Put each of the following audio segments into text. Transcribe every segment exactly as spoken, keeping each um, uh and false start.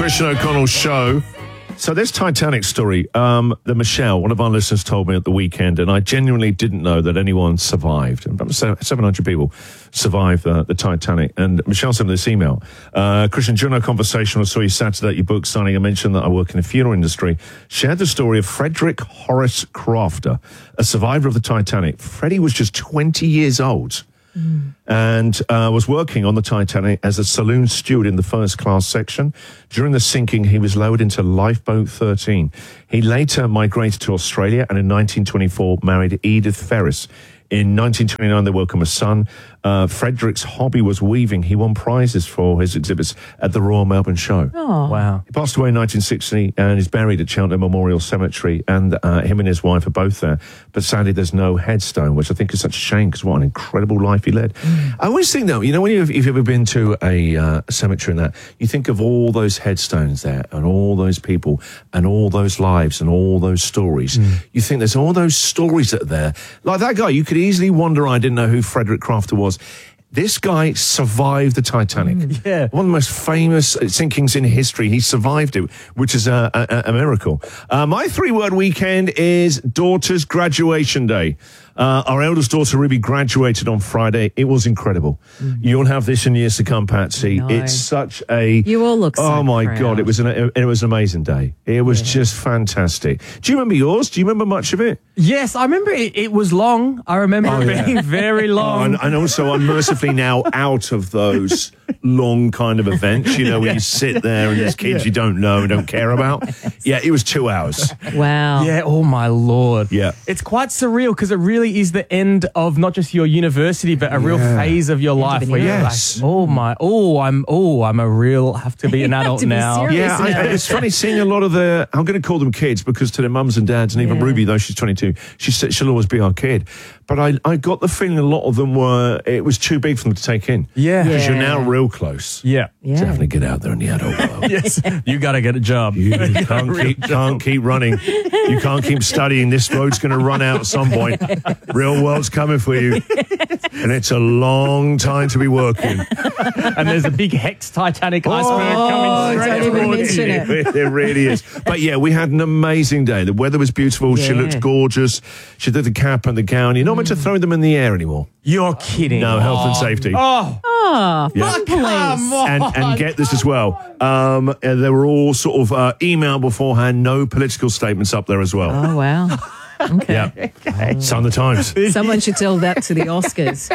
Christian O'Connell Show. So this Titanic story, um, the Michelle, one of our listeners told me at the weekend, and I genuinely didn't know that anyone survived. About seven hundred people survived the, the Titanic. And Michelle sent me this email. Uh, Christian, during our conversation, I saw you Saturday at your book signing. I mentioned that I work in the funeral industry. Shared the story of Frederick Horace Crafter, a survivor of the Titanic. Freddie was just twenty years old. Mm. And uh, was working on the Titanic as a saloon steward in the first class section. During the sinking, he was lowered into lifeboat thirteen. He later migrated to Australia and in nineteen twenty-four married Edith Ferris. In nineteen twenty-nine, they welcomed a son. Uh, Frederick's hobby was weaving. He won prizes for his exhibits at the Royal Melbourne Show. Oh, wow. He passed away in nineteen sixty and is buried at Cheltenham Memorial Cemetery, and uh, him and his wife are both there. But sadly, there's no headstone, which I think is such a shame because what an incredible life he led. Mm. I always think, though, you know, when you've, if you've ever been to a uh, cemetery and that, you think of all those headstones there and all those people and all those lives and all those stories. Mm. You think there's all those stories that are there. Like that guy, you could easily wonder, I didn't know who Frederick Crafter was. This guy survived the Titanic. Mm, yeah. One of the most famous sinkings in history. He survived it, which is a, a, a miracle. Uh, my three-word weekend is daughter's graduation day. Uh, our eldest daughter, Ruby, graduated on Friday. It was incredible. Mm. You'll have this in years to come, Patsy. No. It's such a... You all look so Oh, my proud. God. It was, an, it was an amazing day. It was yeah. just fantastic. Do you remember yours? Do you remember much of it? Yes, I remember it, it was long. I remember oh, it yeah. being very long. Oh, and, and also, I'm mercifully now out of those long kind of events, you know, where yeah. you sit there and there's kids yeah. you don't know and don't care about. Yeah, it was two hours. Wow. Yeah, oh, my Lord. Yeah. It's quite surreal because it really is the end of not just your university, but a real yeah. phase of your End life of where yes. you're like, oh, my, oh, I'm, oh, I'm a real, have to be an adult to be now. serious. Yeah, I, I, it's funny seeing a lot of the, I'm going to call them kids because to their mums and dads, and even Yeah. Ruby, though she's twenty-two, she said she'll always be our kid. But I, I got the feeling a lot of them were, it was too big for them to take in. Yeah. Because Yeah. you're now real close. Yeah. Yeah. Definitely get out there in the adult world. Yes, you got to get a job. You can't keep, can't keep running. You can't keep studying. This road's going to run out at some point. Real world's coming for you. And it's a long time to be working. And there's a big Hex Titanic iceberg Oh, coming straight don't even towards you. mention it. It really is. But yeah, we had an amazing day. The weather was beautiful. She Yeah. looked gorgeous. She did the cap and the gown. You're not meant to throw them in the air anymore. You're kidding. No, health and safety. Oh, Oh, Yeah. fun police. come on. And, and get this as well. Um, and they were all sort of uh, emailed beforehand. No political statements up there as well. Oh, wow. Okay. Yeah. Son of the Times. Someone should tell that to the Oscars.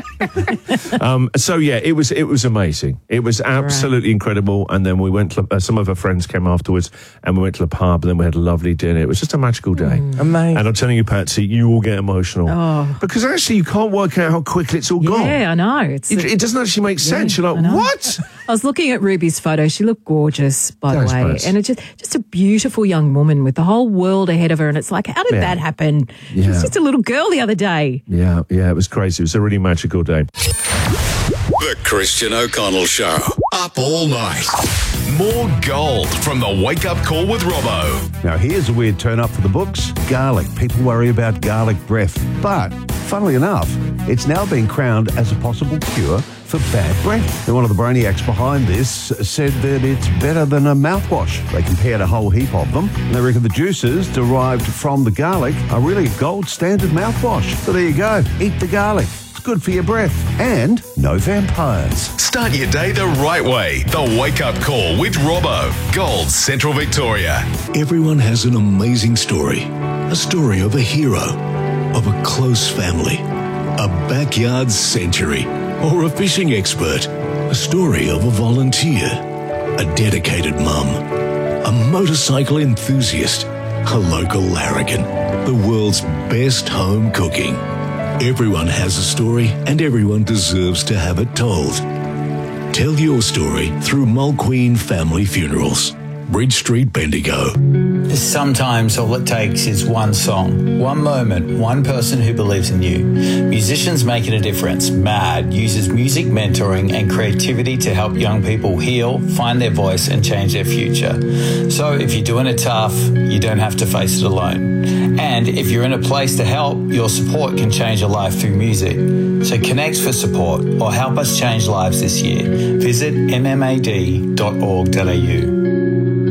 Um, so yeah, it was it was amazing. It was absolutely right. incredible. And then we went to, uh, some of her friends came afterwards and we went to the pub and then we had a lovely dinner. It was just a magical day. Mm. Amazing. And I'm telling you, Patsy, you will get emotional. Oh. Because actually you can't work out how quickly it's all gone. Yeah, I know. It's It, it doesn't actually make sense. Yeah, You're I like, know. what? I was looking at Ruby's photo. She looked gorgeous, by Thanks, the way. Baz. And it's just, just a beautiful young woman with the whole world ahead of her. And it's like, how did Yeah. that happen? She Yeah. was just a little girl the other day. Yeah, yeah, it was crazy. It was a really magical day. The Christian O'Connell Show. Up all night. More gold from the Wake Up Call with Robbo. Now, here's a weird turn up for the books. Garlic. People worry about garlic breath. But, funnily enough, it's now been crowned as a possible cure for bad breath. And one of the brainiacs behind this said that it's better than a mouthwash. They compared a whole heap of them, and they reckon the juices derived from the garlic are really a gold standard mouthwash. So there you go. Eat the garlic. It's good for your breath. And no vampires. Start your day the right way. The Wake Up Call with Robbo. Gold Central Victoria. Everyone has an amazing story. A story of a hero, of a close family, a backyard century, or a fishing expert. A story of a volunteer, a dedicated mum, a motorcycle enthusiast, a local larrikin, the world's best home cooking. Everyone has a story and everyone deserves to have it told. Tell your story through Mulqueen Family Funerals. Bridge Street, Bendigo. Sometimes all it takes is one song, one moment, one person who believes in you. Musicians Making a Difference, MAD, uses music mentoring and creativity to help young people heal, find their voice and change their future. So if you're doing it tough, you don't have to face it alone. And if you're in a place to help, your support can change your life through music. So connect for support or help us change lives this year. Visit m m a d dot org dot a u.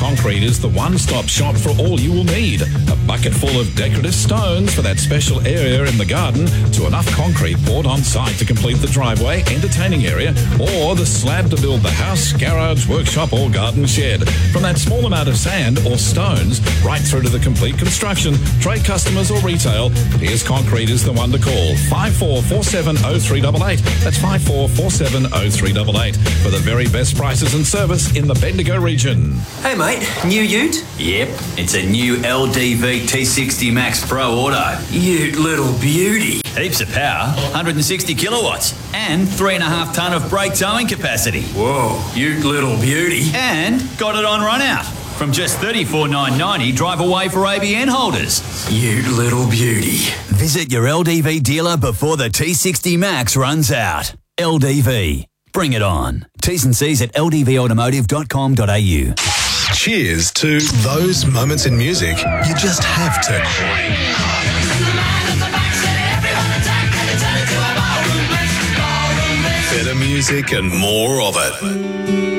Concrete is the one-stop shop for all you will need. A bucket full of decorative stones for that special area in the garden, to enough concrete poured on site to complete the driveway, entertaining area, or the slab to build the house, garage, workshop or garden shed. From that small amount of sand or stones right through to the complete construction, trade customers or retail, Piers Concrete is the one to call. five four four seven oh three eight eight. That's five four four seven oh three eight eight for the very best prices and service in the Bendigo region. Hey mate, new ute? Yep, it's a new L D V T sixty Max Pro Auto. Ute little beauty. Heaps of power, one hundred sixty kilowatts, and three and a half tonne of brake towing capacity. Whoa, ute little beauty. And got it on run out. From just thirty-four thousand nine hundred ninety, drive away for A B N holders. Ute little beauty. Visit your L D V dealer before the T sixty Max runs out. L D V. Bring it on. T's and C's at l d v automotive dot com dot a u. Cheers to those moments in music you just have to. Better music and more of it.